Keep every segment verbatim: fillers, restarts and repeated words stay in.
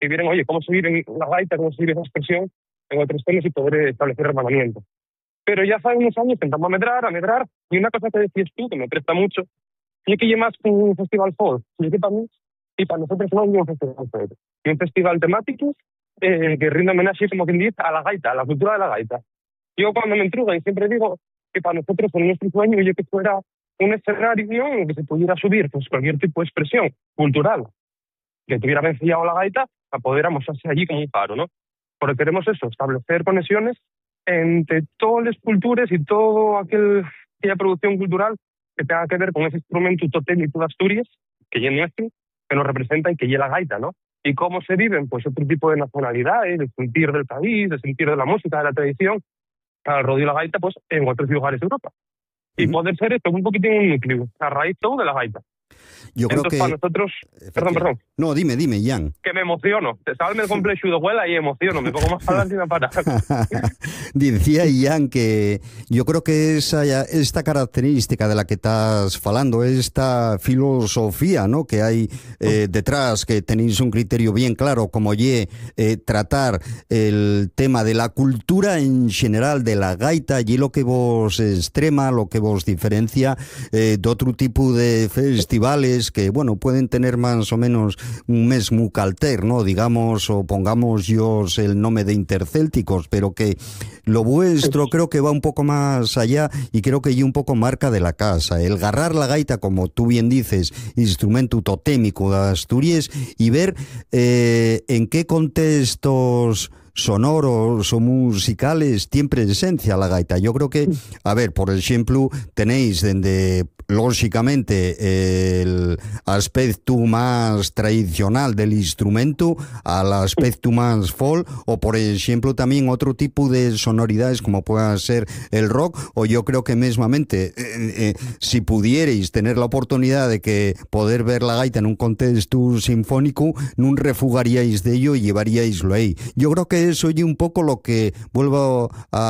que vieran, oye, cómo se vive la gaita, cómo se vive esa expresión en otros temas y poder establecer hermanamiento. Pero ya hace unos años intentamos a medrar, a medrar, y una cosa que decías tú, que me presta mucho, y que llevas un festival folk, y que para mí, y para nosotros no es un festival folk, y un festival temático eh, que rinde homenaje, como quien dice, a la gaita, a la cultura de la gaita. Yo cuando me entrugo, y siempre digo que para nosotros, en nuestro sueño, yo que fuera un escenario en el que se pudiera subir pues, cualquier tipo de expresión cultural que tuviera vencido la gaita, para poder amosarse allí como un faro, ¿no? Porque queremos eso, establecer conexiones entre todas las culturas y toda aquella producción cultural que tenga que ver con ese instrumento totémico de Asturias, que es nuestro, que nos representa y que es la gaita, ¿no? Y cómo se viven, pues, otro tipo de nacionalidades, de sentir del país, de sentir de la música, de la tradición, al rodeo de la gaita, pues, en otros lugares de Europa. Y mm. poder ser esto un poquitín un núcleo, a raíz todo de la gaita. Yo creo Entonces, que... para nosotros... Perdón, perdón. No, dime, dime, Ian. Que me emociono. Te sabes el complejo de abuela y emociono. Me pongo más adelante y me para. Decía Ian que yo creo que esa, esta característica de la que estás falando, esta filosofía, ¿no?, que hay eh, detrás, que tenéis un criterio bien claro, como ye eh, tratar el tema de la cultura en general de la gaita, y lo que vos extrema, lo que vos diferencia eh, de otro tipo de festivales que, bueno, pueden tener más o menos un mesmo calter, ¿no?, digamos, o pongamos yo el nombre de intercélticos, pero que lo vuestro creo que va un poco más allá y creo que hay un poco marca de la casa. El agarrar la gaita, como tú bien dices, instrumento totémico de Asturias, y ver eh, en qué contextos sonoros o musicales tiene presencia la gaita. Yo creo que, a ver, por ejemplo, tenéis desde, lógicamente, el aspecto más tradicional del instrumento al aspecto más folk, o por ejemplo también otro tipo de sonoridades como pueda ser el rock, o yo creo que mismamente eh, eh, si pudierais tener la oportunidad de que poder ver la gaita en un contexto sinfónico, no refugaríais de ello y llevaríaislo ahí. Yo creo que eso es un poco lo que, vuelvo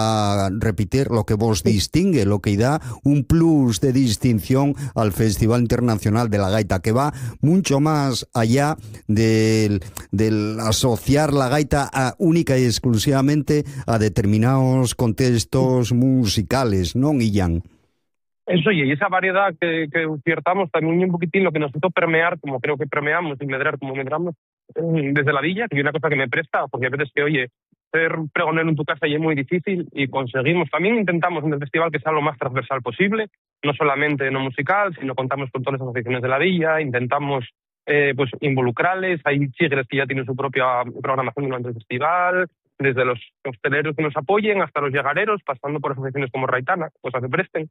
a repetir, lo que vos distingue, lo que da un plus de distinción al Festival Internacional de la Gaita, que va mucho más allá del, del asociar la gaita a, única y exclusivamente a determinados contextos musicales, ¿no, Ian? Eso, y esa variedad que, que ciertamos también un poquitín lo que nos hizo permear, como creo que permeamos, y medrar como medramos, desde la villa, que es una cosa que me presta, porque a veces que, oye, ser pregonero en tu casa ya es muy difícil, y conseguimos, también intentamos en el festival que sea lo más transversal posible, no solamente no musical, sino contamos con todas las asociaciones de la villa, intentamos eh, pues involucrarles, hay chigres que ya tienen su propia programación durante el festival, desde los hosteleros que nos apoyen hasta los llegareros, pasando por asociaciones como Raitana, pues a que presten.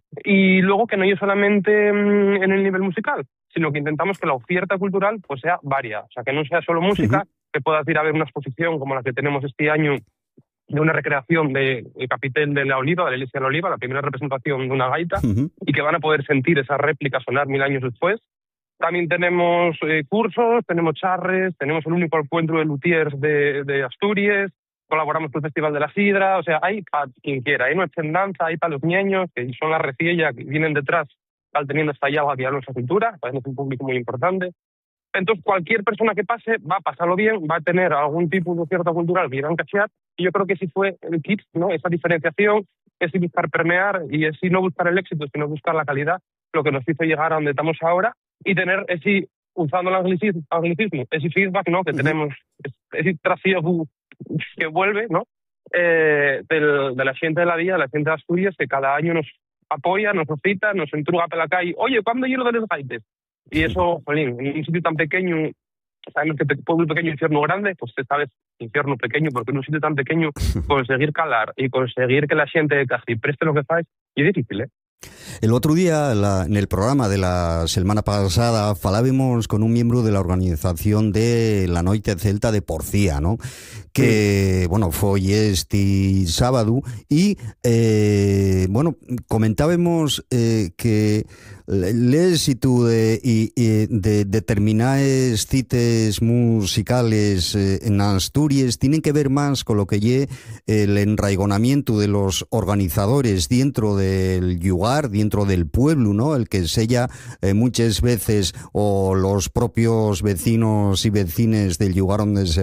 Y luego que no es solamente mmm, en el nivel musical, sino que intentamos que la oferta cultural pues sea varia, o sea, que no sea solo música, uh-huh. que puedas ir a ver una exposición como la que tenemos este año de una recreación de El Capitel de la Oliva, de la Iglesia de la Oliva, la primera representación de una gaita, uh-huh. y que van a poder sentir esa réplica sonar mil años después. También tenemos eh, cursos, tenemos charres, tenemos el único encuentro de luthiers de, de Asturias, colaboramos con el Festival de la Sidra, o sea, hay para quien quiera, hay nuestra danza, hay para los niños, que son la reciella, que vienen detrás, están teniendo esta llaga que ya nuestra cultura, es un público muy importante. Entonces, cualquier persona que pase va a pasarlo bien, va a tener algún tipo de oferta cultural que irán a cachear, y yo creo que ese fue el kit, ¿no? Esa diferenciación, ese buscar permear, y ese no buscar el éxito, sino buscar la calidad, lo que nos hizo llegar a donde estamos ahora, y tener ese, usando el anglicismo, anglicismo ese feedback, ¿no?, que uh-huh. tenemos, ese trasiego que vuelve, ¿no?, eh, del, de la gente de la villa, de la gente de Asturias, que cada año nos apoya, nos cita, nos entruga por la calle, oye, ¿cuándo lleno de los gaites? Y eso, jolín, en un sitio tan pequeño, sabemos que pueblo pequeño, infierno grande, pues sabes, infierno pequeño, porque en un sitio tan pequeño conseguir calar y conseguir que la gente casi preste lo que faz, es difícil, ¿eh? El otro día, la, en el programa de la semana pasada, falábamos con un miembro de la organización de la Noite Celta de Porcía, ¿no?, que, sí. bueno, fue este sábado, y, eh, bueno, comentábamos eh, que el éxito de, y, y de determinadas cites musicales eh, en Asturias tienen que ver más con lo que lle el enraigonamiento de los organizadores dentro del lugar, dentro del pueblo, ¿no?, el que sella eh, muchas veces, o los propios vecinos y vecines del lugar donde se